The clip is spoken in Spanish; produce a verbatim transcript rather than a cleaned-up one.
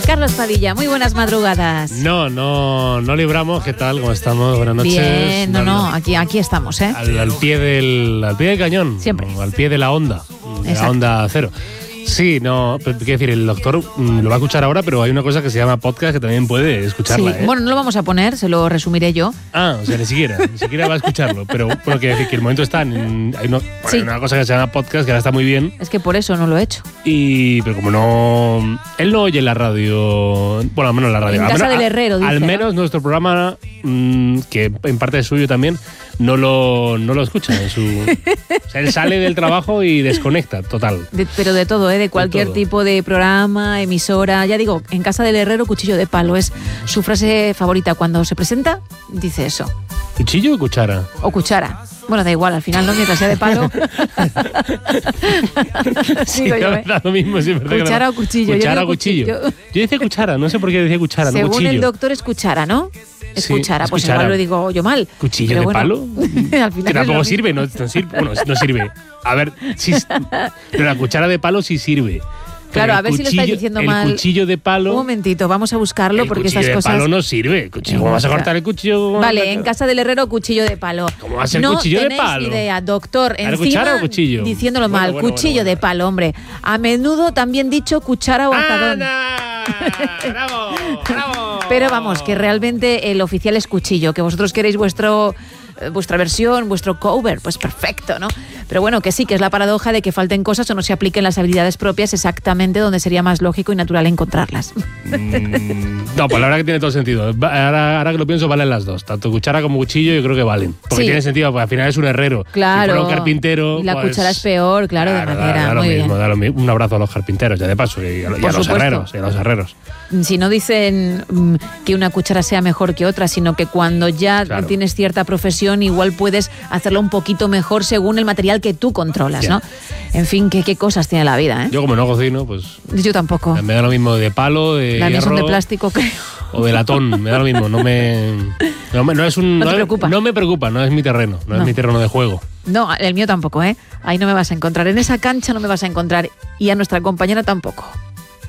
Carlos Padilla, muy buenas madrugadas. No, no, no libramos. ¿Qué tal? ¿Cómo estamos? Buenas noches. Bien, no, no, aquí, aquí estamos, ¿eh? Al, al pie del, al pie del cañón. Siempre. Al pie de la onda. De Exacto. la onda cero. Sí, no, pero quiero decir, el doctor mm, lo va a escuchar ahora, pero hay una cosa que se llama podcast que también puede escucharla, Sí. ¿eh? Bueno, no lo vamos a poner, se lo resumiré yo. Ah, o sea, ni siquiera, ni siquiera va a escucharlo. Pero bueno, quiero decir que el momento está en, hay, una, bueno, Sí. hay una cosa que se llama podcast, que ahora está muy bien. Es que por eso no lo he hecho. Y, pero como no. Él no oye la radio. Bueno, al menos la radio. En al casa menos, del herrero, dice, Al ¿no? menos nuestro programa, mmm, que en parte es suyo también, no lo, no lo escucha. En su, o sea, él sale del trabajo y desconecta, total. De- pero de todo, ¿eh? De cualquier todo. tipo de programa, emisora. Ya digo, en casa del herrero, cuchillo de palo. Es su frase favorita. Cuando se presenta, dice eso. ¿Cuchillo o cuchara? O cuchara. Bueno, da igual, al final no, mientras sea de palo. Sí, Digo yo, ¿eh? da lo mismo. Sí, es verdad que Cuchara no. o cuchillo. Yo Cuchara o digo cuchillo. cuchillo. Yo decía cuchara, no sé por qué decía cuchara, no Según cuchillo. el doctor es cuchara, ¿no? Es Sí, cuchara, es pues cuchara. igual lo digo yo mal. ¿Cuchillo Pero de bueno, palo? al final Que es lo tampoco mismo. sirve, no, no sirve. Bueno, no sirve. A ver, sí, pero la cuchara de palo sí sirve. Pero Claro, el a ver si lo estáis cuchillo- diciendo el mal. cuchillo de palo. Un momentito, vamos a buscarlo el porque cuchillo estas de cosas. palo no sirve. Cuchillo, ¿cómo vas a cortar el cuchillo? Vale, en casa del herrero, cuchillo de palo. ¿Cómo va a ser no cuchillo de tenéis palo? idea, doctor. ¿Era Encima, cuchara o cuchillo? diciéndolo Bueno, mal, bueno, cuchillo bueno, de bueno. palo, hombre. A menudo también dicho cuchara o azadón. ¡Ana! ¡Bravo! ¡Bravo! Pero vamos, que realmente el oficial es cuchillo, que vosotros queréis vuestro eh, vuestra versión, vuestro cover, pues perfecto, ¿no? Pero bueno, que sí, que es la paradoja de que falten cosas o no se apliquen las habilidades propias exactamente donde sería más lógico y natural encontrarlas. Mm, no, pues la verdad que tiene todo sentido. Va- Ahora, ahora que lo pienso, valen las dos. Tanto cuchara como cuchillo yo creo que valen. Porque Sí. tiene sentido, porque al final es un herrero. Claro. Si fuera un carpintero. Y la pues, cuchara es peor, claro, de da- manera, Da, lo muy mismo, bien. da lo mismo. Un abrazo a los carpinteros, ya de paso, y a, y a Por los supuesto. herreros. Y a los herreros. Si no dicen mm, que una cuchara sea mejor que otra, sino que cuando ya Claro. tienes cierta profesión, igual puedes hacerlo un poquito mejor según el material que tú controlas, Ya. ¿no? En fin, qué, qué cosas tiene la vida, ¿eh? Yo, como no cocino, pues. Yo tampoco. Me da lo mismo de palo, de Las mías son de hierro plástico, creo. o de latón, me da lo mismo. No me. No, me- no es un. No te es- preocupa. No me preocupa, no es mi terreno, no, No. es mi terreno de juego. No, el mío tampoco, ¿eh? Ahí no me vas a encontrar. En esa cancha no me vas a encontrar. Y a nuestra compañera tampoco.